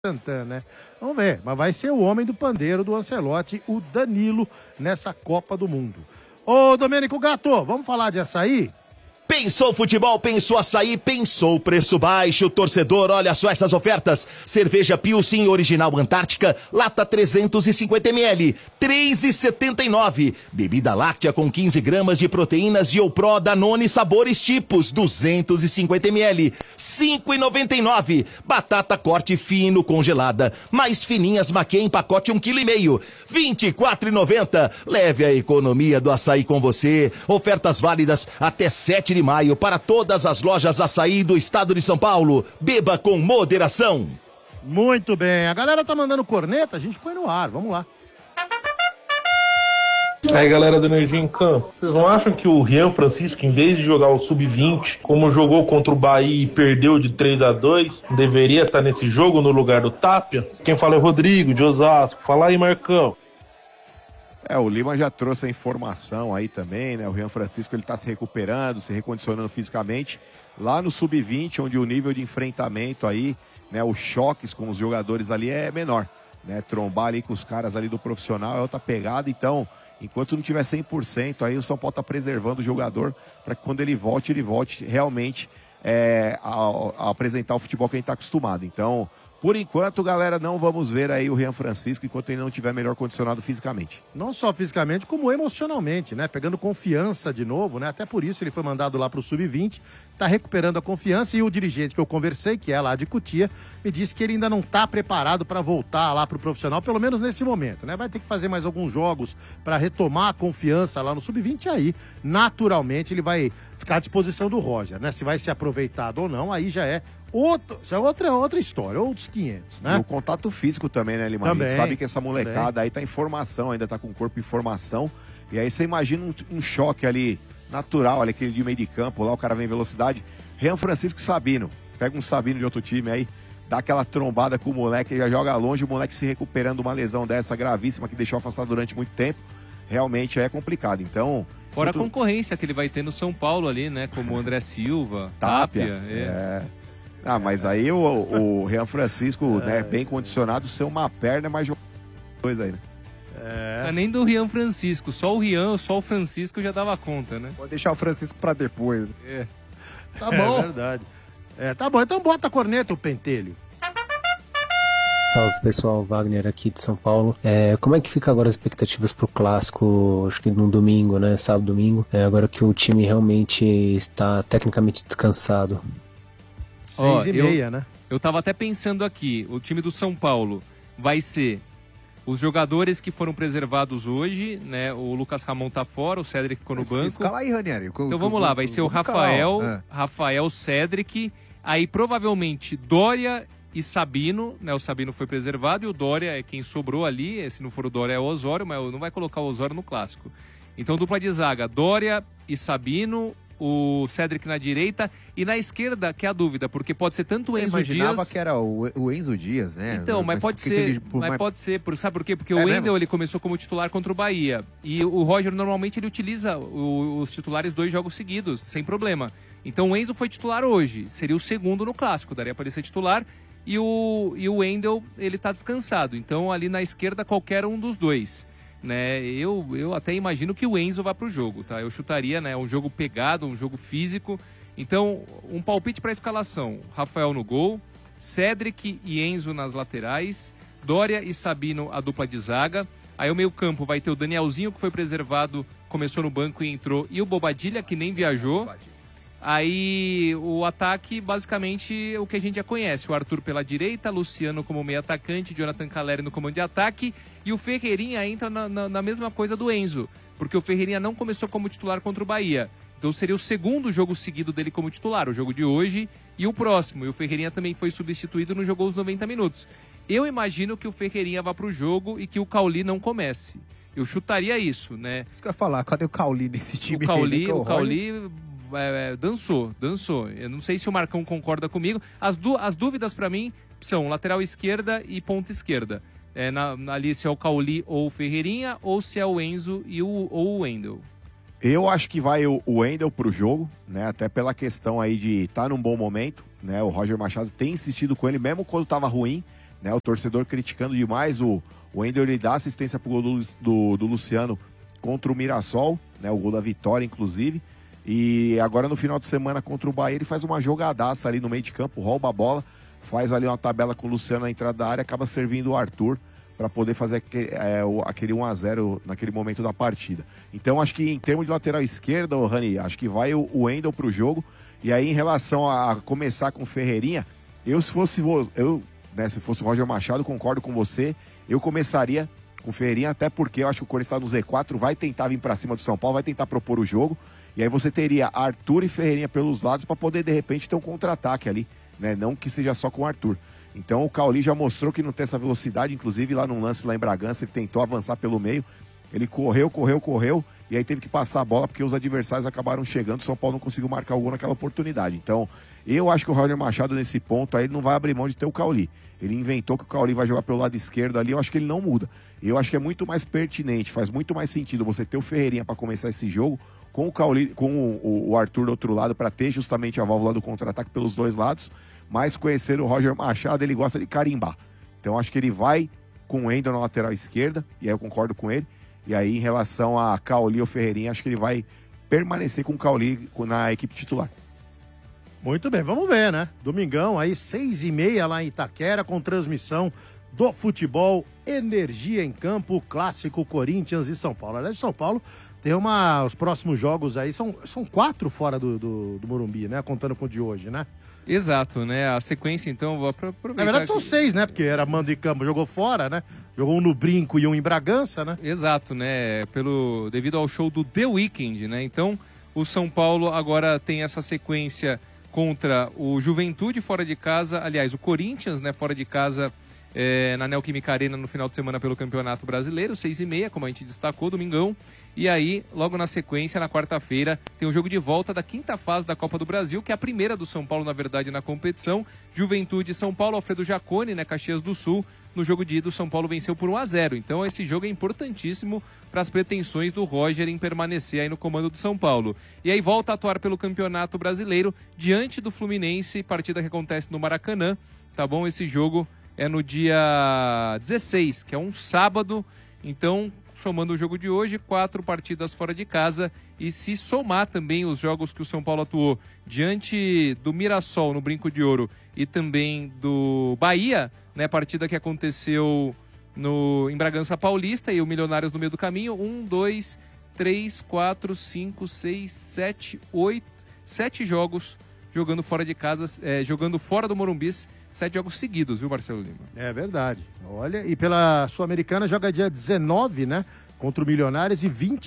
Santana, né? Vamos ver, mas vai ser o homem do pandeiro do Ancelotti, o Danilo, nessa Copa do Mundo. Ô, Domênico Gato, vamos falar de açaí? Pensou futebol, pensou açaí, pensou preço baixo. Torcedor, olha só essas ofertas. Cerveja Pilsen Original Antártica, lata 350ml, 3,79. Bebida láctea com 15 gramas de proteínas Youpro Danone sabores tipos, 250ml, 5,99. Batata corte fino congelada, mais fininhas maquê em pacote 1,5 kg, 24,90. Leve a economia do açaí com você. Ofertas válidas até 7 de maio para todas as lojas açaí do estado de São Paulo. Beba com moderação. Muito bem, a galera tá mandando corneta, a gente põe no ar, vamos lá. Aí galera do Energia em Campo, vocês não acham que o Rian Francisco, em vez de jogar o Sub-20, como jogou contra o Bahia e perdeu de 3-2, deveria estar nesse jogo no lugar do Tapia? Quem fala é o Rodrigo, de Osasco. Fala aí, Marcão. O Lima já trouxe a informação aí também, né? O Rian Francisco, ele tá se recuperando, se recondicionando fisicamente. Lá no Sub-20, onde o nível de enfrentamento aí, né? Os choques com os jogadores ali é menor, né? Trombar ali com os caras ali do profissional é outra pegada. Então, enquanto não tiver 100%, aí o São Paulo tá preservando o jogador para que quando ele volte realmente a apresentar o futebol que a gente tá acostumado. Então, por enquanto, galera, não vamos ver aí o Rian Francisco enquanto ele não estiver melhor condicionado fisicamente. Não só fisicamente, como emocionalmente, né? Pegando confiança de novo, né? Até por isso ele foi mandado lá pro Sub-20, tá recuperando a confiança e o dirigente que eu conversei, que é lá de Cotia, me disse que ele ainda não tá preparado para voltar lá pro profissional, pelo menos nesse momento, né? Vai ter que fazer mais alguns jogos para retomar a confiança lá no Sub-20 e aí, naturalmente, ele vai ficar à disposição do Roger, né? Se vai ser aproveitado ou não, aí já é outra história, outros 500, né? E o contato físico também, né, Lima? Também, a gente sabe que essa molecada aí tá em formação, ainda tá com o corpo em formação. E aí você imagina um choque ali natural, ali, aquele de meio de campo, lá o cara vem em velocidade. Rian Francisco e Sabino. Pega um Sabino de outro time aí, dá aquela trombada com o moleque, já joga longe, o moleque se recuperando uma lesão dessa gravíssima que deixou afastado durante muito tempo. Realmente é complicado. Então. Fora a concorrência que ele vai ter no São Paulo ali, né? Como o André Silva, Tapia. Mas aí o Rian Francisco, né, bem condicionado, ser uma perna, mas coisa aí, né? Não é nem do Rian Francisco, só o Rian, só o Francisco já dava conta, né? Pode deixar o Francisco pra depois. Tá bom. É verdade. Tá bom, então bota a corneta, o pentelho. Salve pessoal, Wagner aqui de São Paulo. Como é que fica agora as expectativas pro clássico, acho que no domingo, né, sábado, domingo, agora que o time realmente está tecnicamente descansado? 6:30, né? Eu tava até pensando aqui, o time do São Paulo vai ser os jogadores que foram preservados hoje, né, o Lucas Ramon tá fora, o Cédric ficou no banco. Escala aí, Ranieri. Então vamos lá, vai ser o Rafael, Cédric, aí provavelmente Dória e Sabino, né? O Sabino foi preservado e o Dória é quem sobrou ali. Se não for o Dória é o Osório, mas não vai colocar o Osório no clássico. Então dupla de zaga, Dória e Sabino, o Cédric na direita e na esquerda, que é a dúvida, porque pode ser tanto o Enzo Dias... Eu imaginava que era o Enzo Dias, né? Então, mas pode ser, sabe por quê? Porque o Wendel, ele começou como titular contra o Bahia e o Roger normalmente ele utiliza os titulares 2 jogos seguidos, sem problema. Então o Enzo foi titular hoje, seria o segundo no clássico, daria para ele ser titular. E o Wendel, ele tá descansado. Então, ali na esquerda, qualquer um dos dois. Né? Eu até imagino que o Enzo vá pro jogo, tá? Eu chutaria, né? Um jogo pegado, um jogo físico. Então, um palpite para escalação. Rafael no gol, Cédric e Enzo nas laterais, Dória e Sabino a dupla de zaga. Aí o meio campo vai ter o Danielzinho, que foi preservado, começou no banco e entrou, e o Bobadilha, que nem viajou. Aí o ataque, basicamente, o que a gente já conhece. O Arthur pela direita, Luciano como meio atacante, Jonathan Calleri no comando de ataque. E o Ferreirinha entra na mesma coisa do Enzo, porque o Ferreirinha não começou como titular contra o Bahia. Então seria o segundo jogo seguido dele como titular, o jogo de hoje e o próximo. E o Ferreirinha também foi substituído e não jogou os 90 minutos. Eu imagino que o Ferreirinha vá pro jogo e que o Cauli não comece. Eu chutaria isso, né? Isso que eu ia falar, cadê o Cauli nesse time? O Cauli dançou. Eu não sei se o Marcão concorda comigo. As dúvidas para mim são lateral esquerda e ponta esquerda. Ali se é o Cauli ou o Ferreirinha, ou se é o Enzo ou o Wendel. Eu acho que vai o Wendel pro jogo, né? Até pela questão aí de estar num bom momento, né? O Roger Machado tem insistido com ele, mesmo quando estava ruim, né? O torcedor criticando demais o Wendel, ele dá assistência pro gol do Luciano contra o Mirassol, né? O gol da vitória, inclusive. E agora no final de semana contra o Bahia, ele faz uma jogadaça ali no meio de campo, rouba a bola, faz ali uma tabela com o Luciano na entrada da área, acaba servindo o Arthur para poder fazer aquele 1-0 naquele momento da partida. Então acho que em termos de lateral esquerda, Rani, acho que vai o Wendel pro jogo. E aí em relação a começar com o Ferreirinha, se fosse o Roger Machado, concordo com você, eu começaria com o Ferreirinha, até porque eu acho que o Corinthians está no Z4, vai tentar vir para cima do São Paulo, vai tentar propor o jogo, e aí você teria Arthur e Ferreirinha pelos lados para poder de repente ter um contra-ataque ali, né? Não que seja só com o Arthur. Então o Cauli já mostrou que não tem essa velocidade, inclusive lá num lance lá em Bragança, ele tentou avançar pelo meio, ele correu, e aí teve que passar a bola porque os adversários acabaram chegando, o São Paulo não conseguiu marcar o gol naquela oportunidade. Então, eu acho que o Roger Machado nesse ponto aí, ele não vai abrir mão de ter o Cauli. Ele inventou que o Cauli vai jogar pelo lado esquerdo ali, eu acho que ele não muda. Eu acho que é muito mais pertinente, faz muito mais sentido você ter o Ferreirinha para começar esse jogo, com o Cauli, com o Arthur do outro lado, para ter justamente a válvula do contra-ataque pelos dois lados. Mas conhecer o Roger Machado, ele gosta de carimbar. Então acho que ele vai com o Wendel na lateral esquerda, e aí eu concordo com ele. E aí em relação a Cauli ou Ferreirinha, acho que ele vai permanecer com o Cauli na equipe titular. Muito bem, vamos ver, né? Domingão aí, 6h30 lá em Itaquera, com transmissão do futebol Energia em Campo, clássico Corinthians e São Paulo. Aliás, São Paulo tem os próximos jogos aí, são 4 fora do Morumbi, né? Contando com o de hoje, né? Exato, né? A sequência, então, vou aproveitar. Na verdade, são 6, né? Porque era mando de campo, jogou fora, né? Jogou um no Brinco e um em Bragança, né? Exato, né? Devido ao show do The Weeknd, né? Então, o São Paulo agora tem essa sequência contra o Juventude fora de casa, aliás, o Corinthians, né? Fora de casa na Neoquímica Arena no final de semana pelo Campeonato Brasileiro, 6h30, como a gente destacou, domingão. E aí, logo na sequência, na quarta-feira, tem o jogo de volta da 5ª fase da Copa do Brasil, que é a primeira do São Paulo, na verdade, na competição. Juventude São Paulo, Alfredo Jaconi, né, Caxias do Sul. No jogo de ida, o São Paulo venceu por 1-0. Então, esse jogo é importantíssimo para as pretensões do Roger em permanecer aí no comando do São Paulo. E aí, volta a atuar pelo Campeonato Brasileiro diante do Fluminense, partida que acontece no Maracanã, tá bom? Esse jogo é no dia 16, que é um sábado. Então, somando o jogo de hoje, 4 partidas fora de casa, e se somar também os jogos que o São Paulo atuou diante do Mirassol no Brinco de Ouro e também do Bahia, né, partida que aconteceu em Bragança Paulista, e o Milionários no meio do caminho, 1, 2, 3, 4, 5, 6, 7, 8, 7 jogos jogando fora de casa, jogando fora do Morumbi, 7 jogos seguidos, viu, Marcelo Lima? É verdade. Olha, e pela Sul-Americana joga dia 19, né? Contra o Milionários, e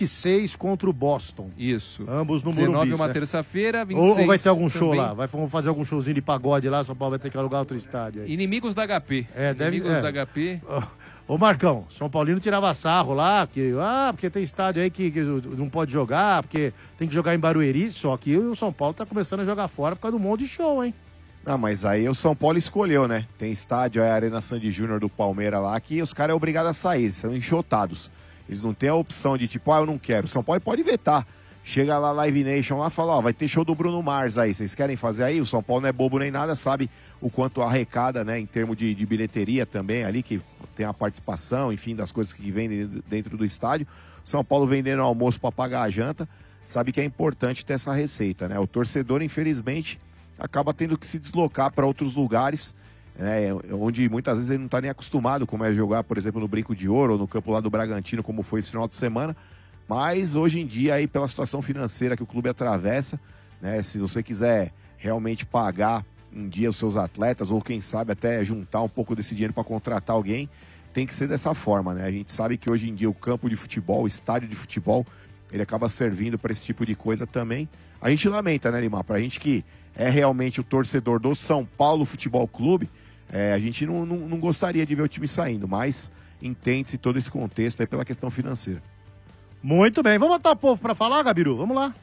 26 contra o Boston. Isso. Ambos no 19 Morumbi. 19 uma terça-feira, 26 ou vai ter algum show também. lá? Vamos fazer algum showzinho de pagode lá, São Paulo vai ter que alugar outro estádio aí. Inimigos da HP. Inimigos da HP. Ô Marcão, São Paulino tirava sarro lá, porque tem estádio aí que não pode jogar, porque tem que jogar em Barueri, só que o São Paulo tá começando a jogar fora por causa do monte de show, hein? Não, mas aí o São Paulo escolheu, né? Tem estádio, a Arena Sandy Júnior do Palmeiras lá, que os caras é obrigado a sair, eles são enxotados. Eles não têm a opção de tipo, eu não quero. O São Paulo pode vetar. Chega lá, Live Nation lá, fala, vai ter show do Bruno Mars aí, vocês querem fazer aí? O São Paulo não é bobo nem nada, sabe o quanto arrecada, né, em termos de bilheteria também ali, que tem a participação, enfim, das coisas que vendem dentro do estádio. São Paulo vendendo almoço para pagar a janta, sabe que é importante ter essa receita, né? O torcedor, infelizmente, acaba tendo que se deslocar para outros lugares, né, onde muitas vezes ele não está nem acostumado, como é jogar, por exemplo, no Brinco de Ouro ou no campo lá do Bragantino, como foi esse final de semana. Mas hoje em dia, aí, pela situação financeira que o clube atravessa, né, se você quiser realmente pagar um dia os seus atletas, ou quem sabe até juntar um pouco desse dinheiro para contratar alguém, tem que ser dessa forma, né? A gente sabe que hoje em dia o campo de futebol, o estádio de futebol, ele acaba servindo para esse tipo de coisa também. A gente lamenta, né, Limar? Pra gente que é realmente o torcedor do São Paulo Futebol Clube, a gente não gostaria de ver o time saindo, mas entende-se todo esse contexto aí pela questão financeira. Muito bem, vamos botar o povo pra falar, Gabiru? Vamos lá.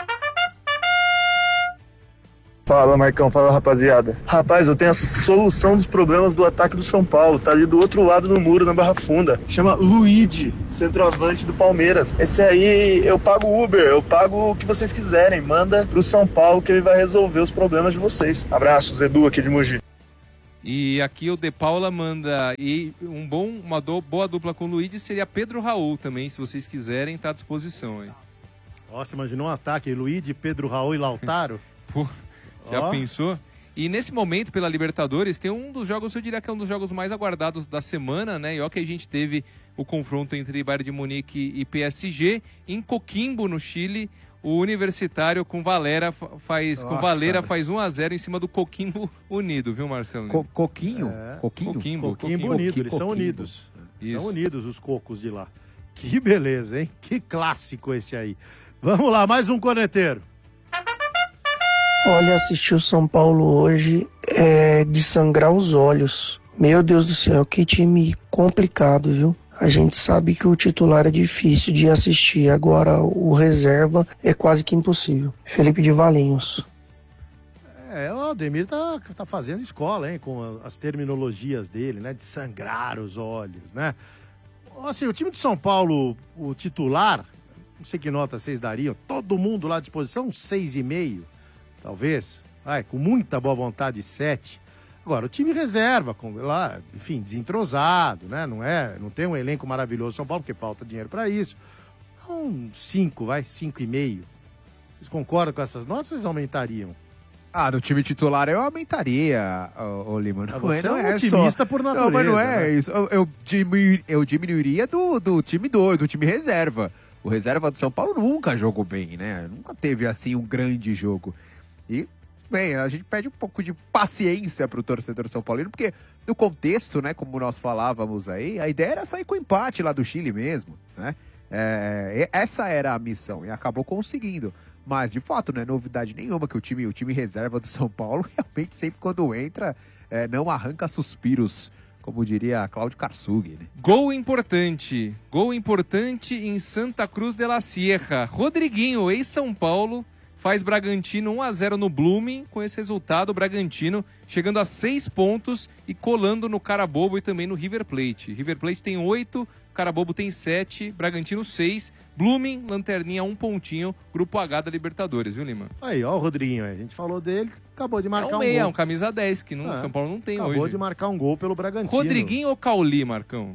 Fala, Marcão, fala, rapaziada. Rapaz, eu tenho essa solução dos problemas do ataque do São Paulo. Tá ali do outro lado do muro, na Barra Funda. Chama Luigi, centroavante do Palmeiras. Esse aí, eu pago Uber, eu pago o que vocês quiserem. Manda pro São Paulo que ele vai resolver os problemas de vocês. Abraços, Edu, aqui de Mogi. E aqui o De Paula manda, e uma boa dupla com o Luigi seria Pedro Raul também, se vocês quiserem, tá à disposição aí. Nossa, imaginou um ataque, Luigi, Pedro Raul e Lautaro? Pô, já pensou? E nesse momento, pela Libertadores, tem um dos jogos, eu diria que é um dos jogos mais aguardados da semana, né? E ó que a gente teve o confronto entre Bayern de Munique e PSG, em Coquimbo, no Chile. O Universitário com Valera faz 1-0 em cima do Coquimbo Unido, viu, Marcelo? Coquinho? Coquimbo Unido, eles são unidos. Isso. São unidos os cocos de lá. Que beleza, hein? Que clássico esse aí. Vamos lá, mais um corneteiro. Olha, assistir o São Paulo hoje é de sangrar os olhos. Meu Deus do céu, que time complicado, viu? A gente sabe que o titular é difícil de assistir, agora o reserva é quase que impossível. Felipe de Valinhos. O Ademir tá fazendo escola, hein, com as terminologias dele, né, de sangrar os olhos, né? Assim, o time de São Paulo, o titular, não sei que nota vocês dariam, todo mundo lá à disposição, 6,5, talvez, com muita boa vontade, 7. Agora, o time reserva, lá, enfim, desentrosado, né? Não tem um elenco maravilhoso São Paulo, porque falta dinheiro para isso. Então, 5,5. Vocês concordam com essas notas ou vocês aumentariam? No time titular eu aumentaria, ô Lima. Você é um otimista por natureza. Não, mas não é né? isso. Eu diminuiria do time 2, do time reserva. O reserva do São Paulo nunca jogou bem, né? Nunca teve, assim, um grande jogo. E... bem, a gente pede um pouco de paciência pro torcedor São Paulino, porque no contexto, né, como nós falávamos aí, a ideia era sair com empate lá do Chile mesmo, né? Essa era a missão e acabou conseguindo. Mas, de fato, não é novidade nenhuma que o time reserva do São Paulo, realmente sempre quando entra, não arranca suspiros, como diria Cláudio Karsug, né? Gol importante em Santa Cruz de la Sierra. Rodriguinho, ex-São Paulo, faz Bragantino 1-0 no Blooming. Com esse resultado, o Bragantino chegando a 6 pontos e colando no Carabobo e também no River Plate. River Plate tem 8, Carabobo tem 7, Bragantino 6, Blooming, lanterninha 1 pontinho, Grupo H da Libertadores, viu, Lima? Aí, ó o Rodriguinho, a gente falou dele, acabou de marcar um meia, gol. um camisa 10, que São Paulo não tem acabou hoje. Acabou de marcar um gol pelo Bragantino. Rodriguinho ou Cauli, Marcão?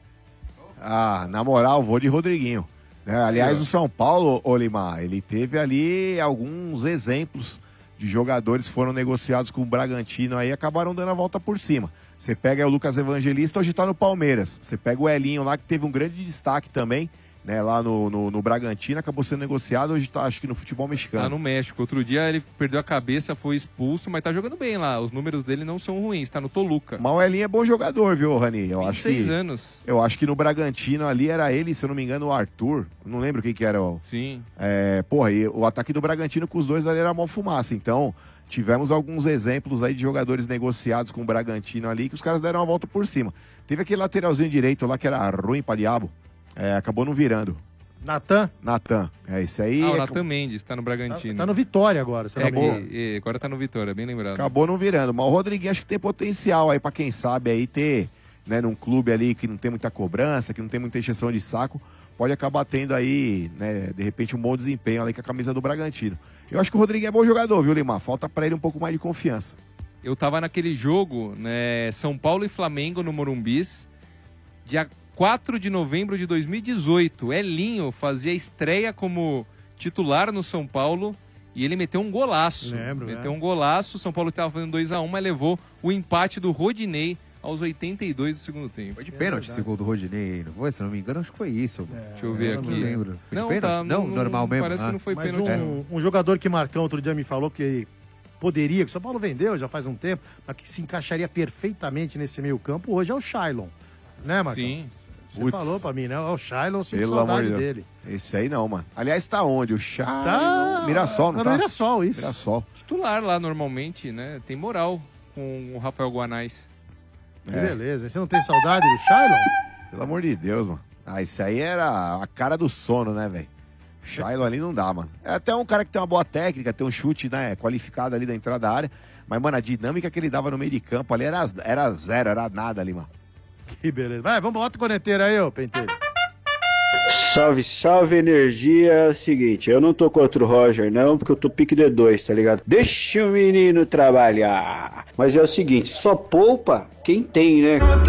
Na moral, vou de Rodriguinho. Aliás, o São Paulo, Olimar, ele teve ali alguns exemplos de jogadores que foram negociados com o Bragantino aí, acabaram dando a volta por cima. Você pega o Lucas Evangelista, hoje tá no Palmeiras. Você pega o Elinho lá, que teve um grande destaque também, né, lá no Bragantino, acabou sendo negociado, hoje tá, acho que no futebol mexicano. Tá no México. Outro dia ele perdeu a cabeça, foi expulso, mas tá jogando bem lá. Os números dele não são ruins, tá no Toluca. Mas o Elinho é bom jogador, viu, Rani? 26 anos. Eu acho que no Bragantino ali era ele, se eu não me engano, o Arthur. Não lembro quem que era. Sim. E o ataque do Bragantino com os dois ali era mó fumaça. Então, tivemos alguns exemplos aí de jogadores negociados com o Bragantino ali, que os caras deram uma volta por cima. Teve aquele lateralzinho direito lá que era ruim pra diabo. Acabou não virando. Natan? Esse aí. O Natan Mendes tá no Bragantino. Tá no Vitória agora, você agora tá no Vitória, bem lembrado. Acabou não virando, mas o Rodriguinho acho que tem potencial aí pra quem sabe aí ter, né, num clube ali que não tem muita cobrança, que não tem muita encheção de saco, pode acabar tendo aí, né, de repente um bom desempenho ali com a camisa do Bragantino. Eu acho que o Rodriguinho é bom jogador, viu, Limar? Falta pra ele um pouco mais de confiança. Eu tava naquele jogo, né, São Paulo e Flamengo no Morumbis, dia 4 de novembro de 2018. Elinho fazia estreia como titular no São Paulo e ele meteu um golaço. Meteu um golaço, São Paulo estava fazendo 2-1, mas levou o empate do Rodinei aos 82 do segundo tempo. Foi de pênalti esse gol do Rodinei, não foi? Se não me engano, acho que foi isso. Deixa eu ver aqui. Não lembro. Foi não, de pênalti? Tá, não, normal mesmo. Parece que não foi mas pênalti. Um jogador que Marcão outro dia me falou que poderia, que o São Paulo vendeu já faz um tempo, mas que se encaixaria perfeitamente nesse meio campo hoje é o Shailon. Né, Marcão? Sim. Você falou pra mim, né? O Shailon, sinto Pelo saudade amor de dele. Esse aí não, mano. Aliás, tá onde? O Shailon? Mirassol, não tá? Mirassol, isso. Mirassol. Titular lá normalmente, né? Tem moral com o Rafael Guanais. Que beleza. Você não tem saudade do Shailon? Pelo amor de Deus, mano. Isso aí era a cara do sono, né, velho? O Shailon ali não dá, mano. É até um cara que tem uma boa técnica, tem um chute, né, qualificado ali da entrada da área. Mas, mano, a dinâmica que ele dava no meio de campo ali era zero, era nada ali, mano. Que beleza. Vai, vamos pro outro corneteiro aí, ô Penteiro. Salve, salve, energia. É o seguinte, eu não tô contra o Roger não, porque eu tô pique D2, tá ligado? Deixa o menino trabalhar. Mas é o seguinte, só poupa quem tem, né?